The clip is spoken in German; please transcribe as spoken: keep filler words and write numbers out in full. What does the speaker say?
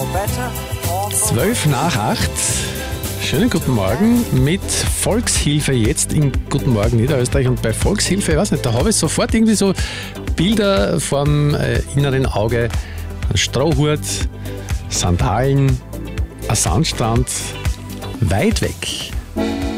Zwölf nach acht. Schönen guten Morgen mit Volkshilfe jetzt in Guten Morgen Niederösterreich. Und bei Volkshilfe, ich weiß nicht, da habe ich sofort irgendwie so Bilder vom äh, inneren Auge. Ein Strohhut, Sandalen, ein Sandstrand, weit weg.